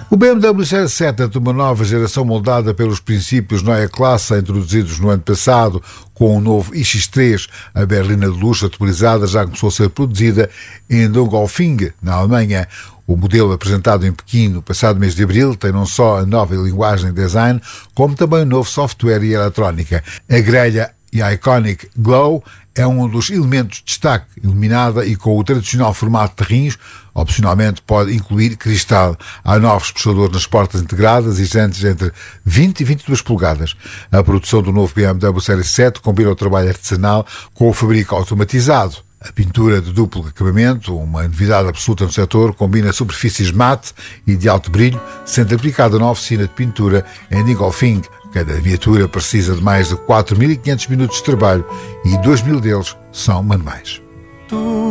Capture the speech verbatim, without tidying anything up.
O B M W série sete é de uma nova geração moldada pelos princípios Neue Klasse introduzidos no ano passado, com o novo I X três. A berlina de luxo atualizada já começou a ser produzida em Dingolfing, na Alemanha. O modelo apresentado em Pequim no passado mês de abril tem não só a nova linguagem de design, como também o novo software e eletrónica. A grelha Iconic Glow é um dos elementos de destaque, iluminada e com o tradicional formato de rins. Opcionalmente pode incluir cristal. Há novos puxadores nas portas integradas e jantes entre vinte e vinte e duas polegadas. A produção do novo B M W série sete combina o trabalho artesanal com o fabrico automatizado. A pintura de duplo acabamento, uma novidade absoluta no setor, combina superfícies mate e de alto brilho, sendo aplicada na oficina de pintura em Dingolfing. Cada viatura precisa de mais de quatro mil e quinhentos minutos de trabalho e dois mil deles são manuais.